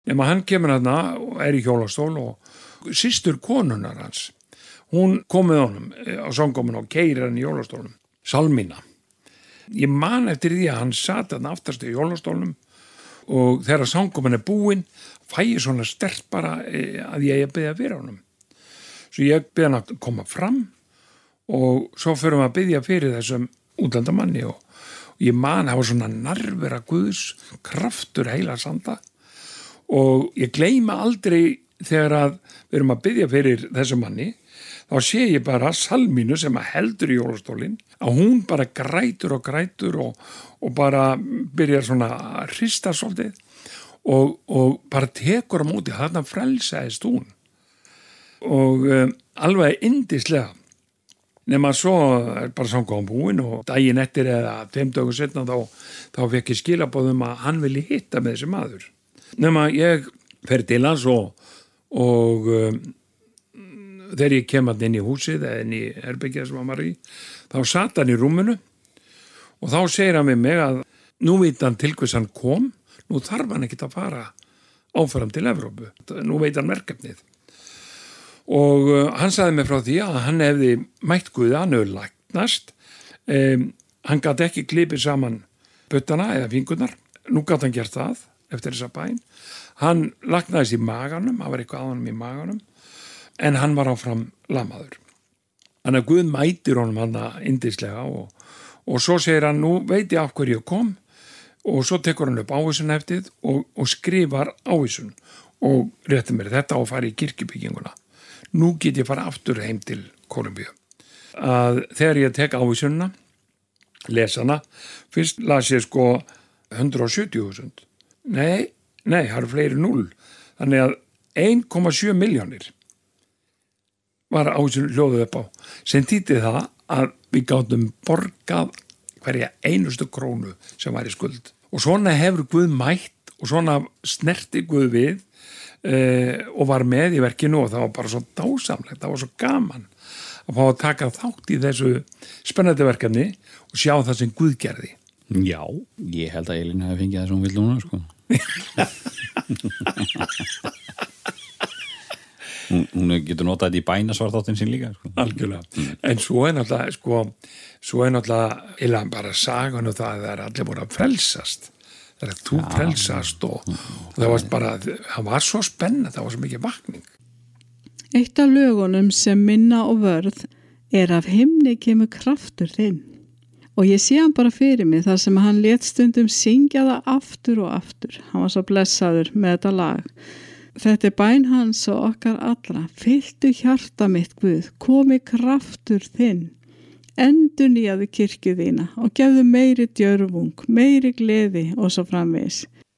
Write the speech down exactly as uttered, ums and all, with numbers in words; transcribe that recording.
Nema hann kemur þarna og er í hjólastól og systur konunnar hans, hún kom með honum á sangkomun og keyrir hann í hjólastólnum, Salmína. Ég man eftir því að hann sat þarna aftast í hjólastólnum og þegar sangkomun er búin, fæ ég svona sterkt bara að ég er beðið að vera honum. Svo ég beði hann að koma fram og svo förum við að biðja fyrir þessum útlandamanni og, og ég man að hafa svona nærvera Guðs kraftur heila sanda og ég gleyma aldrei þegar að við erum að biðja fyrir þessum manni, þá sé ég bara Salmínu sem að heldur í jólastólinn, að hún bara grætur og grætur og, og bara byrjar svona að hrista svolítið og, og bara tekur á móti, þarna frelsaðist hún og um, alveg yndislega. Nema svo er bara samkvæm búinn og daginn eftir eða tveim dögum seinna þá, þá fekk ég skilaboðum að hann vilji hitta með þessi maður. Nema ég fer til hans og, og um, þegar ég kem að inn í húsið eða inn í herbergið sem hann var í, þá sat hann í rúminu og þá segir hann við mig að nú veit hann til hvers hann kom, nú þarf hann ekkert að fara áfram til Evrópu, nú veit hann verkefnið. Og uh, hann sagði mig frá því að hann hefði mætt Guði, hann hefði læknast, um, hann gat ekki klipið saman puttana eða fingurnar, nú gat hann gert það eftir þessa bæn, hann læknaðist í maganum, það var eitthvað á honum í maganum, en hann var áfram lamaður. Þannig að Guð mætir honum hann yndislega og, og svo segir hann, nú veit ég af hverju ég kom og svo tekur hann upp ávísun eftir og, og skrifar ávísun og rétti mér þetta og fari í kirkjubygginguna. Nú get ég fara aftur heim til Kólumbíu. Að þegar ég tek ávísunna, lesana, fyrst las ég sko hundrað og sjötíu þúsund. Nei, nei, það eru fleiri núll. Þannig að einn komma sjö milljónir var ávísun hljóðuð upp á. Sem þýddi það að við gátum borgað hverja einustu krónu sem var í skuld. Og svona hefur Guð mætt og svona snerti Guð við Uh, og var með í verkinu og það var bara svo dásamlegt, það var svo gaman að fá að taka þátt í þessu spennandi verkefni og sjá það sem Guð gerði. Já, ég held að Elín hafi fengið það sem hún vill núna sko. hún, hún getur notað þetta í bænasvartáttin sín líka sko. Algjörlega, mm. En svo er náttúrulega sko, svo er náttúrulega eða bara sagan og það að það er allir búin að frelsast. Þegar þú ja, frelsast og, og það var bara, það var svo spennandi, það var svo mikið vakning. Eitt af lögunum sem minna og vörð er af himni kemur kraftur þinn. Og ég sé hann bara fyrir mig þar sem hann lét stundum syngja það aftur og aftur. Hann var svo blessaður með þetta lag. Þetta er bæn hans og okkar allra. Fylltu hjarta mitt Guð, komi kraftur þinn. Endurnýjaðu kirkju þína og gefðu meiri djörfung, meiri gleði og svo framvegis.